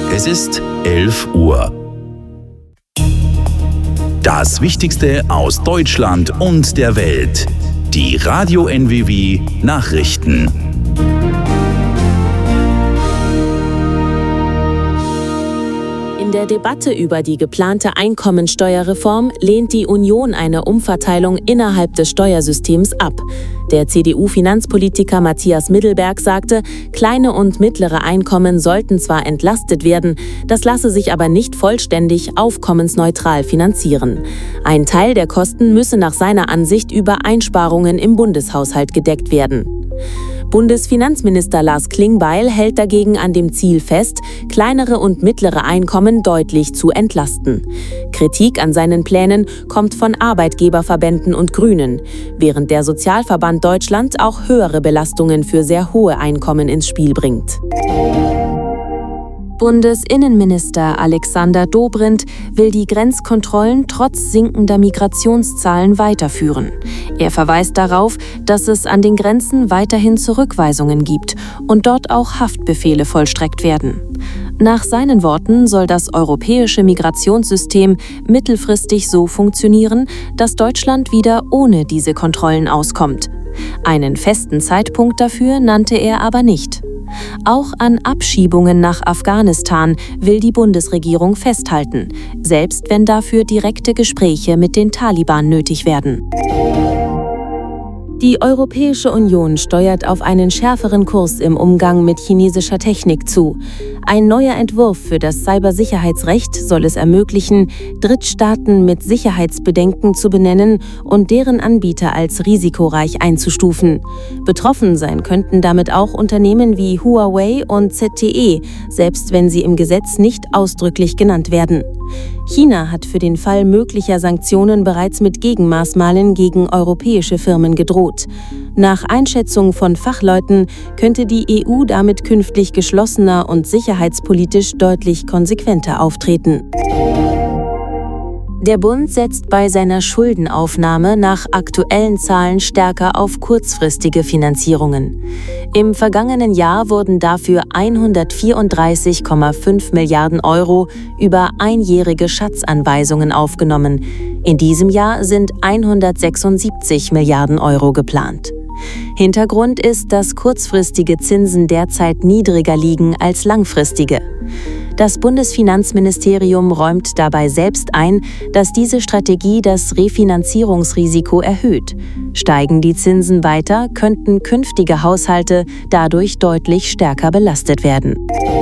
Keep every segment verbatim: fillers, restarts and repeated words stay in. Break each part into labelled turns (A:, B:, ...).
A: Es ist elf Uhr. Das Wichtigste aus Deutschland und der Welt. Die Radio N W W Nachrichten.
B: In der Debatte über die geplante Einkommensteuerreform lehnt die Union eine Umverteilung innerhalb des Steuersystems ab. Der C D U-Finanzpolitiker Matthias Middelberg sagte, kleine und mittlere Einkommen sollten zwar entlastet werden, das lasse sich aber nicht vollständig aufkommensneutral finanzieren. Ein Teil der Kosten müsse nach seiner Ansicht über Einsparungen im Bundeshaushalt gedeckt werden. Bundesfinanzminister Lars Klingbeil hält dagegen an dem Ziel fest, kleinere und mittlere Einkommen deutlich zu entlasten. Kritik an seinen Plänen kommt von Arbeitgeberverbänden und Grünen, während der Sozialverband Deutschland auch höhere Belastungen für sehr hohe Einkommen ins Spiel bringt. Bundesinnenminister Alexander Dobrindt will die Grenzkontrollen trotz sinkender Migrationszahlen weiterführen. Er verweist darauf, dass es an den Grenzen weiterhin Zurückweisungen gibt und dort auch Haftbefehle vollstreckt werden. Nach seinen Worten soll das europäische Migrationssystem mittelfristig so funktionieren, dass Deutschland wieder ohne diese Kontrollen auskommt. Einen festen Zeitpunkt dafür nannte er aber nicht. Auch an Abschiebungen nach Afghanistan will die Bundesregierung festhalten, selbst wenn dafür direkte Gespräche mit den Taliban nötig werden. Die Europäische Union steuert auf einen schärferen Kurs im Umgang mit chinesischer Technik zu. Ein neuer Entwurf für das Cybersicherheitsrecht soll es ermöglichen, Drittstaaten mit Sicherheitsbedenken zu benennen und deren Anbieter als risikoreich einzustufen. Betroffen sein könnten damit auch Unternehmen wie Huawei und Z T E, selbst wenn sie im Gesetz nicht ausdrücklich genannt werden. China hat für den Fall möglicher Sanktionen bereits mit Gegenmaßnahmen gegen europäische Firmen gedroht. Nach Einschätzung von Fachleuten könnte die E U damit künftig geschlossener und sicherheitspolitisch deutlich konsequenter auftreten. Der Bund setzt bei seiner Schuldenaufnahme nach aktuellen Zahlen stärker auf kurzfristige Finanzierungen. Im vergangenen Jahr wurden dafür hundertvierunddreißig Komma fünf Milliarden Euro über einjährige Schatzanweisungen aufgenommen. In diesem Jahr sind hundertsechsundsiebzig Milliarden Euro geplant. Hintergrund ist, dass kurzfristige Zinsen derzeit niedriger liegen als langfristige. Das Bundesfinanzministerium räumt dabei selbst ein, dass diese Strategie das Refinanzierungsrisiko erhöht. Steigen die Zinsen weiter, könnten künftige Haushalte dadurch deutlich stärker belastet werden.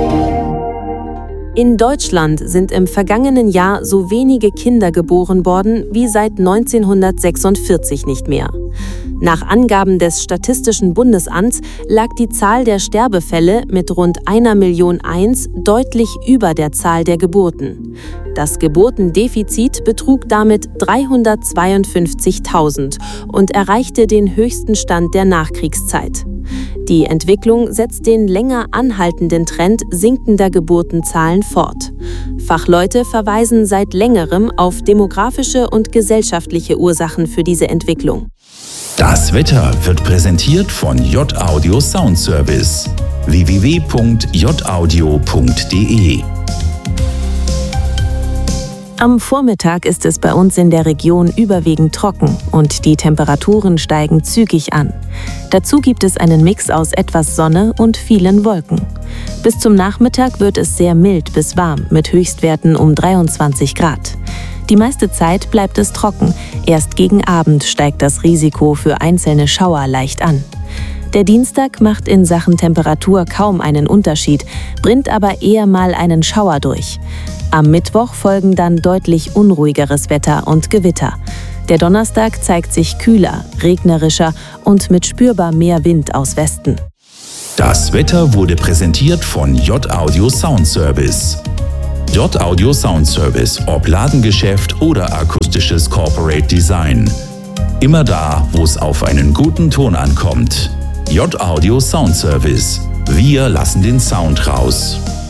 B: In Deutschland sind im vergangenen Jahr so wenige Kinder geboren worden wie seit neunzehnhundertsechsundvierzig nicht mehr. Nach Angaben des Statistischen Bundesamts lag die Zahl der Sterbefälle mit rund einer Million eins deutlich über der Zahl der Geburten. Das Geburtendefizit betrug damit dreihundertzweiundfünfzigtausend und erreichte den höchsten Stand der Nachkriegszeit. Die Entwicklung setzt den länger anhaltenden Trend sinkender Geburtenzahlen fort. Fachleute verweisen seit längerem auf demografische und gesellschaftliche Ursachen für diese Entwicklung.
A: Das Wetter wird präsentiert von J-Audio Sound Service. w w w punkt j audio punkt d e
B: Am Vormittag ist es bei uns in der Region überwiegend trocken und die Temperaturen steigen zügig an. Dazu gibt es einen Mix aus etwas Sonne und vielen Wolken. Bis zum Nachmittag wird es sehr mild bis warm mit Höchstwerten um dreiundzwanzig Grad. Die meiste Zeit bleibt es trocken, erst gegen Abend steigt das Risiko für einzelne Schauer leicht an. Der Dienstag macht in Sachen Temperatur kaum einen Unterschied, bringt aber eher mal einen Schauer durch. Am Mittwoch folgen dann deutlich unruhigeres Wetter und Gewitter. Der Donnerstag zeigt sich kühler, regnerischer und mit spürbar mehr Wind aus Westen.
A: Das Wetter wurde präsentiert von J-Audio Sound Service. J-Audio Sound Service, ob Ladengeschäft oder akustisches Corporate Design. Immer da, wo es auf einen guten Ton ankommt. J-Audio Sound Service. Wir lassen den Sound raus.